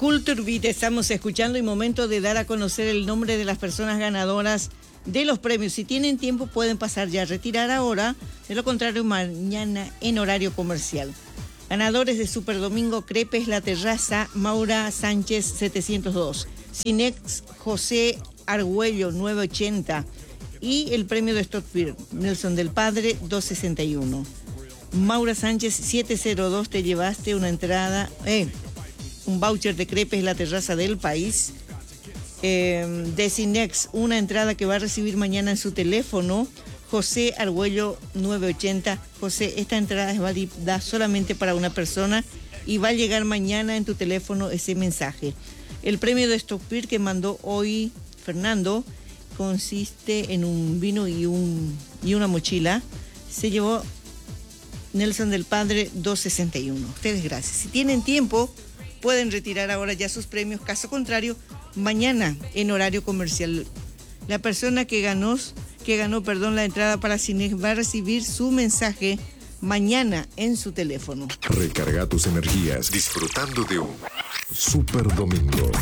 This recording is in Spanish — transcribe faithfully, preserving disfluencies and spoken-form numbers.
Culture Beat estamos escuchando y momento de dar a conocer el nombre de las personas ganadoras de los premios. Si tienen tiempo pueden pasar ya a retirar ahora, de lo contrario mañana en horario comercial. Ganadores de Super Domingo Crepes La Terraza, Maura Sánchez setecientos dos, Cinex José Argüello nueve ochenta y el premio de Stockbeer Nelson del Padre doscientos sesenta y uno. Maura Sánchez setecientos dos, te llevaste una entrada, eh, un voucher de Crepes La Terraza del País. Eh, de Cinex, una entrada que va a recibir mañana en su teléfono. José Argüello nueve ochenta. José, esta entrada es válida solamente para una persona y va a llegar mañana en tu teléfono ese mensaje. El premio de Stockbeer que mandó hoy Fernando consiste en un vino y, un, y una mochila. Se llevó Nelson del Padre doscientos sesenta y uno. Ustedes gracias. Si tienen tiempo, pueden retirar ahora ya sus premios. Caso contrario, mañana en horario comercial. La persona que ganó, que ganó, perdón, la entrada para Cine va a recibir su mensaje mañana en su teléfono. Recarga tus energías disfrutando de un Super Domingo.